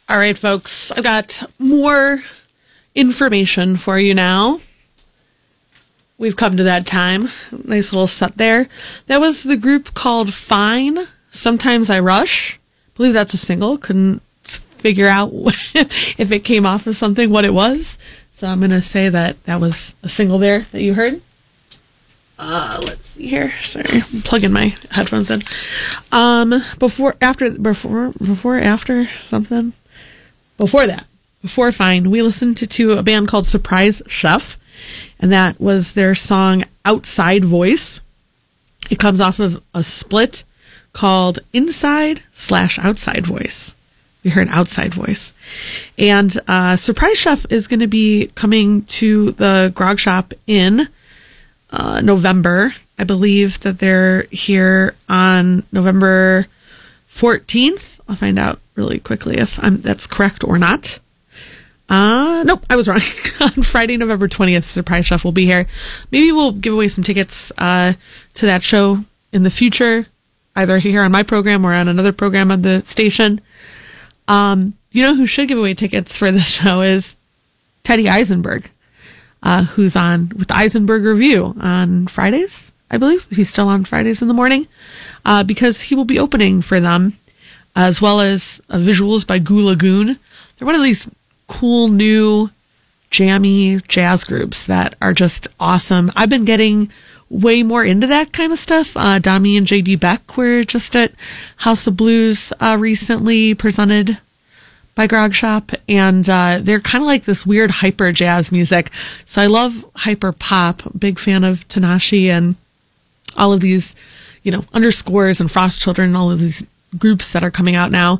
All right, folks, I've got more information for you now. We've come to that time. Nice little set there. That was the group called Fine. Sometimes I Rush. I believe that's a single. Couldn't figure out if it came off of something, what it was. So I'm going to say that was a single there that you heard. Let's see here. Sorry, I'm plugging my headphones in. Before Fine, we listened to a band called Surprise Chef, and that was their song Outside Voice. It comes off of a split called Inside/Outside Voice. We heard Outside Voice. And Surprise Chef is going to be coming to the Grog Shop in November. I believe that they're here on November 14th. I'll find out really quickly if that's correct or not. Nope, I was wrong. On Friday, November 20th, Surprise Chef will be here. Maybe we'll give away some tickets to that show in the future, either here on my program or on another program on the station. You know who should give away tickets for this show is Teddy Eisenberg, who's on with the Eisenberg Review on Fridays, I believe. He's still on Fridays in the morning, because he will be opening for them, as well as visuals by Goo Lagoon. They're one of these cool new jammy jazz groups that are just awesome. I've been getting way more into that kind of stuff. Dami and JD Beck were just at House of Blues recently, presented by Grog Shop, and they're kind of like this weird hyper jazz music. So I love hyper pop. Big fan of Tanashi and all of these, Underscores and Frost Children and all of these groups that are coming out now.